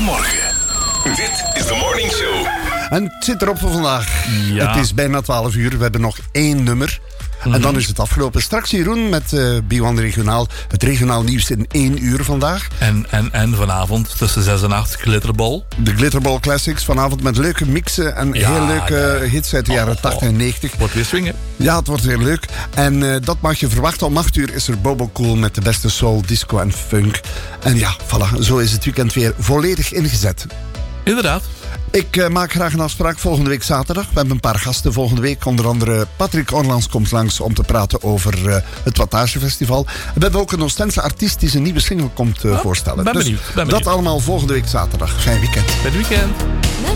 Goedemorgen. Dit is de Morning Show. En het zit erop voor vandaag. Ja. Het is bijna 12 uur. We hebben nog 1 nummer. En dan is het afgelopen. Straks Jeroen met B1 Regionaal. Het regionaal nieuws in 1 uur vandaag. En vanavond tussen 6 en 8 Glitterball. De Glitterball Classics vanavond met leuke mixen en heel leuke hits uit de jaren 80 en 90. Wordt weer swingen. Ja, het wordt heel leuk. En dat mag je verwachten. Om 8 uur is er Bobo Cool met de beste soul, disco en funk. En ja, voilà. Zo is het weekend weer volledig ingezet. Inderdaad. Ik maak graag een afspraak volgende week zaterdag. We hebben een paar gasten volgende week. Onder andere Patrick Orlans komt langs om te praten over het Wattagefestival. We hebben ook een Oostense artiest die zijn nieuwe single komt voorstellen. Ben benieuwd. Dat allemaal volgende week zaterdag. Fijn weekend. Fijn weekend.